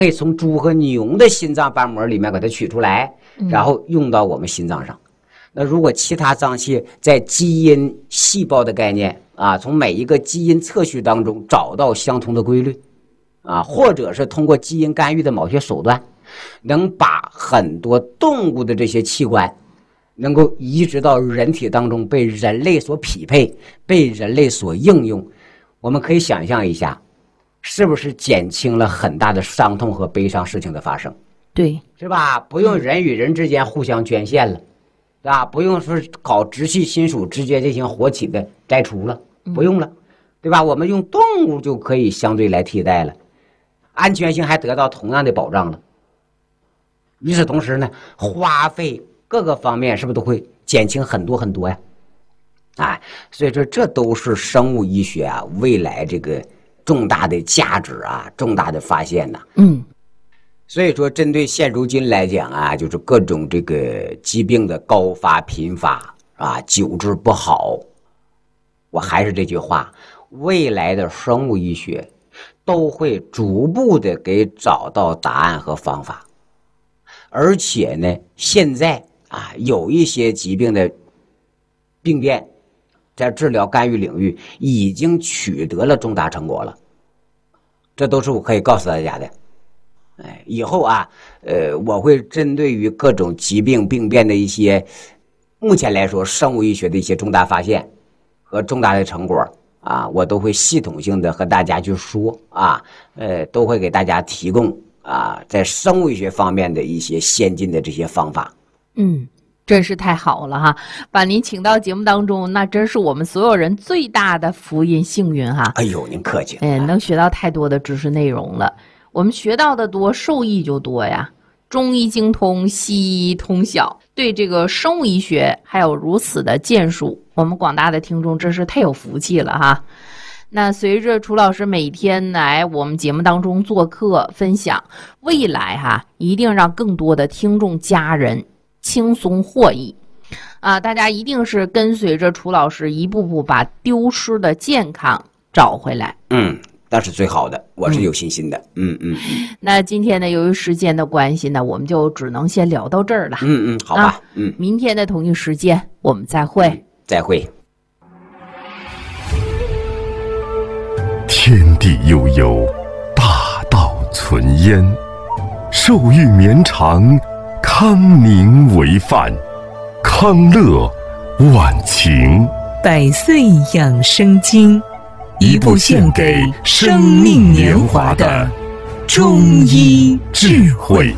可以从猪和牛的心脏瓣膜里面给它取出来，然后用到我们心脏上。那如果其他脏器在基因细胞的概念啊，从每一个基因测序当中找到相同的规律啊，或者是通过基因干预的某些手段，能把很多动物的这些器官能够移植到人体当中，被人类所匹配，被人类所应用。我们可以想象一下，是不是减轻了很大的伤痛和悲伤事情的发生？ 对， 是吧？不用人与人之间互相捐献了，是吧？不用说搞直系亲属之间进行活体的摘除了，不用了，对吧？我们用动物就可以相对来替代了，安全性还得到同样的保障了。与此同时呢，花费各个方面是不是都会减轻很多很多呀？哎，所以说这都是生物医学啊未来这个重大的价值啊，重大的发现呐。所以说针对现如今来讲啊，就是各种这个疾病的高发频发啊，久治不好，我还是这句话，未来的生物医学都会逐步的给找到答案和方法。而且呢，现在啊有一些疾病的病变在治疗干预领域已经取得了重大成果了，这都是我可以告诉大家的。以后啊，我会针对于各种疾病病变的一些，目前来说生物医学的一些重大发现和重大的成果啊，我都会系统性的和大家去说啊，都会给大家提供啊，在生物医学方面的一些先进的这些方法。 真是太好了哈！把您请到节目当中，那真是我们所有人最大的福音幸运哈！ 哎呦，您客气了。 能学到太多的知识内容了。我们学到的多，受益就多呀。中医精通，西医通晓，对这个生物医学还有如此的建树，我们广大的听众真是太有福气了哈。那随着楚老师每天来我们节目当中做客分享，未来哈一定让更多的听众家人轻松获益啊！大家一定是跟随着楚老师一步步把丢失的健康找回来。 那是最好的，我是有信心的。 那今天呢，由于时间的关系呢，我们就只能先聊到这儿了。 好吧。 明天的同一时间我们再会。 再会。 天地悠悠，大道存焉，寿欲绵长，康宁为范，康乐晚晴。 百岁养生经，一部献给生命年华的中医智慧。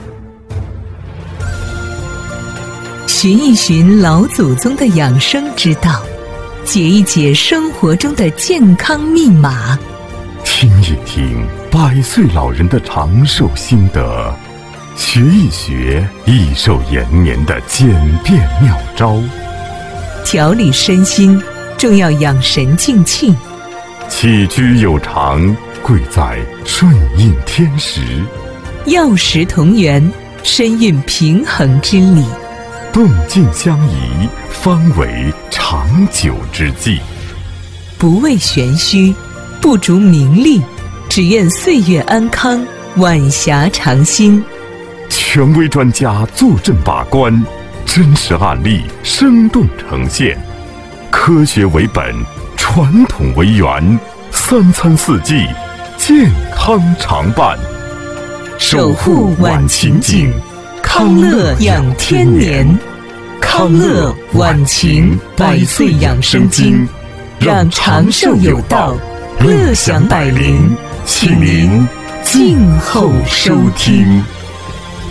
寻一寻老祖宗的养生之道，解一解生活中的健康密码， 听一听百岁老人的长寿心得，学一学益寿延年的简便妙招。 调理身心，重要养神静气。 起居有常，贵在顺应天时。 药食同源，深蕴平衡之理。 动静相宜，方为长久之计。 不为玄虚，不逐名利，只愿岁月安康，晚霞长新。 权威专家坐镇把关，真实案例生动呈现，科学为本，传统为源，三餐四季健康常伴。 守护晚晴景，康乐养天年。康乐晚晴百岁养生经，让长寿有道，乐享百龄，请您静候收听。